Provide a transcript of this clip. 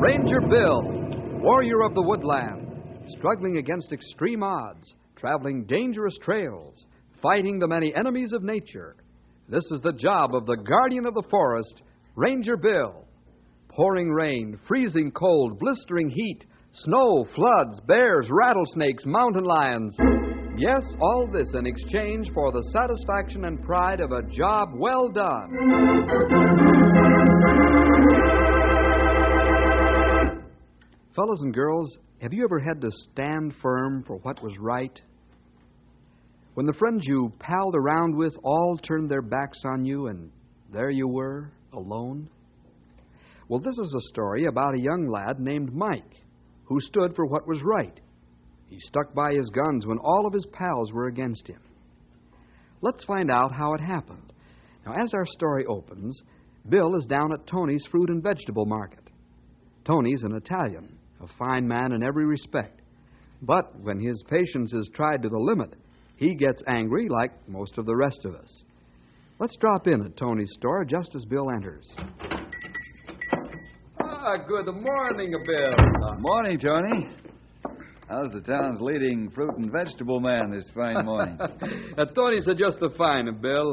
Ranger Bill, warrior of the woodland, struggling against extreme odds, traveling dangerous trails, fighting the many enemies of nature. This is the job of the guardian of the forest, Ranger Bill. Pouring rain, freezing cold, blistering heat, snow, floods, bears, rattlesnakes, mountain lions. Yes, all this in exchange for the satisfaction and pride of a job well done. Fellas and girls, have you ever had to stand firm for what was right? When the friends you palled around with all turned their backs on you and there you were, alone? Well, this is a story about a young lad named Mike who stood for what was right. He stuck by his guns when all of his pals were against him. Let's find out how it happened. Now, as our story opens, Bill is down at Tony's fruit and vegetable market. Tony's an Italian, a fine man in every respect. But when his patience is tried to the limit, he gets angry like most of the rest of us. Let's drop in at Tony's store just as Bill enters. Good morning, Bill. Morning, Tony. How's the town's leading fruit and vegetable man this fine morning? Tony's just a fine, Bill.